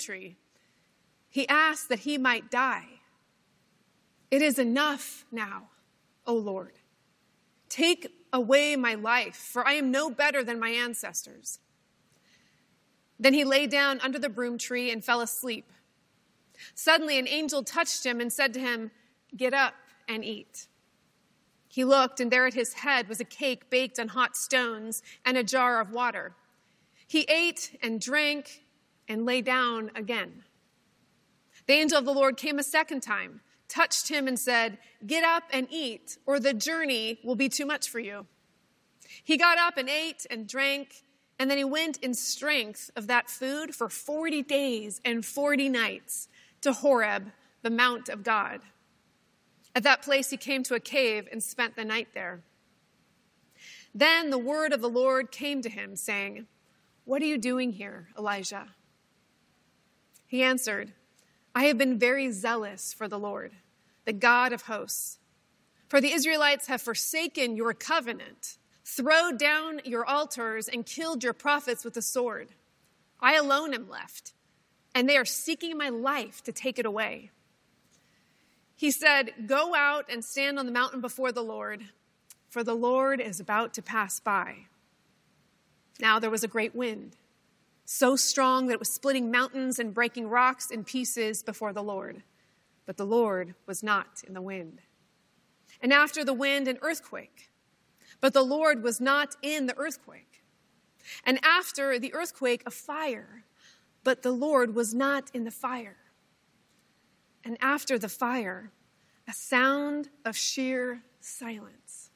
tree, he asked that he might die. It is enough now, O Lord. Take away my life, for I am no better than my ancestors. Then he lay down under the broom tree and fell asleep. Suddenly an angel touched him and said to him, "Get up and eat." He looked, and there at his head was a cake baked on hot stones and a jar of water. He ate and drank and lay down again. The angel of the Lord came a second time, touched him and said, "Get up and eat, or the journey will be too much for you." He got up and ate and drank, and then he went in strength of that food for 40 days and 40 nights to Horeb, the mount of God. At that place he came to a cave and spent the night there. Then the word of the Lord came to him, saying, "What are you doing here, Elijah?" He answered, "I have been very zealous for the Lord, the God of hosts. For the Israelites have forsaken your covenant, thrown down your altars, and killed your prophets with the sword. I alone am left, and they are seeking my life to take it away." He said, "Go out and stand on the mountain before the Lord, for the Lord is about to pass by." Now there was a great wind, so strong that it was splitting mountains and breaking rocks in pieces before the Lord. But the Lord was not in the wind. And after the wind, an earthquake. But the Lord was not in the earthquake. And after the earthquake, a fire. But the Lord was not in the fire. And after the fire, a sound of sheer silence.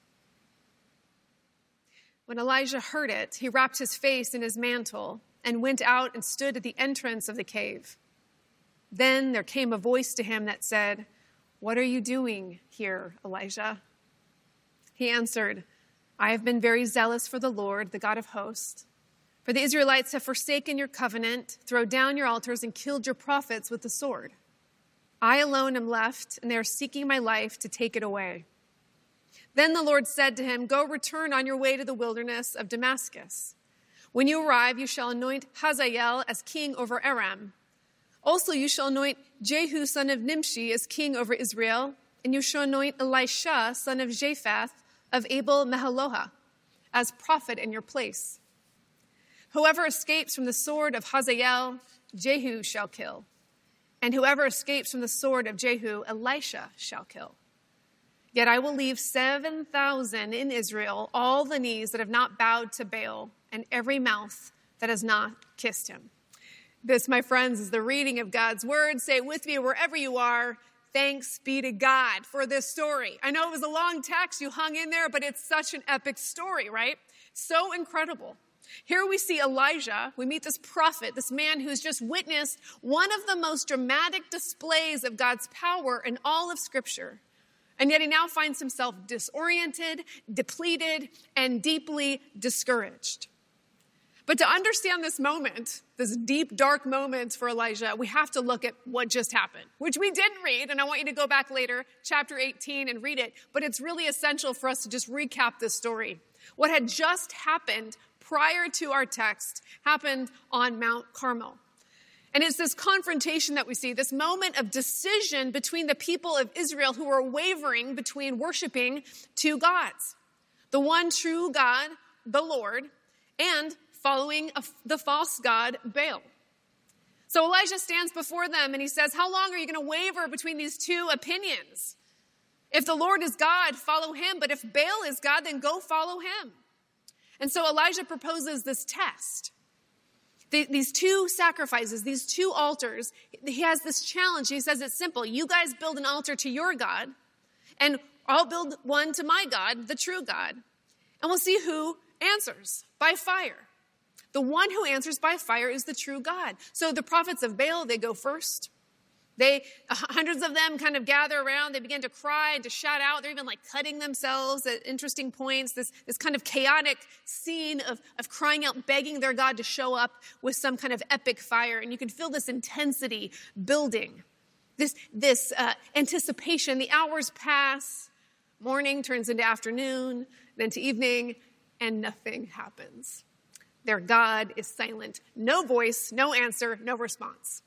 When Elijah heard it, he wrapped his face in his mantle and went out and stood at the entrance of the cave. Then there came a voice to him that said, "What are you doing here, Elijah?" He answered, "I have been very zealous for the Lord, the God of hosts. For the Israelites have forsaken your covenant, thrown down your altars, and killed your prophets with the sword. I alone am left, and they are seeking my life to take it away." Then the Lord said to him, "Go return on your way to the wilderness of Damascus. When you arrive, you shall anoint Hazael as king over Aram. Also you shall anoint Jehu son of Nimshi as king over Israel, and you shall anoint Elisha son of Japhath of Abel Meholah as prophet in your place. Whoever escapes from the sword of Hazael, Jehu shall kill. And whoever escapes from the sword of Jehu, Elisha shall kill. Yet I will leave 7,000 in Israel, all the knees that have not bowed to Baal, and every mouth that has not kissed him." This, my friends, is the reading of God's word. Say it with me wherever you are. Thanks be to God for this story. I know it was a long text, you hung in there, but it's such an epic story, right? So incredible. Here we see Elijah. We meet this prophet, this man who's just witnessed one of the most dramatic displays of God's power in all of Scripture. And yet he now finds himself disoriented, depleted, and deeply discouraged. But to understand this moment, this deep, dark moment for Elijah, we have to look at what just happened, which we didn't read, and I want you to go back later, chapter 18, and read it. But it's really essential for us to just recap this story. What had just happened prior to our text happened on Mount Carmel. And it's this confrontation that we see, this moment of decision between the people of Israel who were wavering between worshiping two gods. The one true God, the Lord, and following the false god, Baal. So Elijah stands before them and he says, "How long are you going to waver between these two opinions? If the Lord is God, follow him. But if Baal is God, then go follow him." And so Elijah proposes this test. These two sacrifices, these two altars, he has this challenge. He says it's simple. You guys build an altar to your God, and I'll build one to my God, the true God. And we'll see who answers by fire. The one who answers by fire is the true God. So the prophets of Baal, they go first. Hundreds of them kind of gather around. They begin to cry and to shout out. They're even like cutting themselves at interesting points. This kind of chaotic scene of crying out, begging their God to show up with some kind of epic fire. And you can feel this intensity building, this anticipation. The hours pass. Morning turns into afternoon, then to evening, and nothing happens. Their God is silent. No voice, no answer, no response.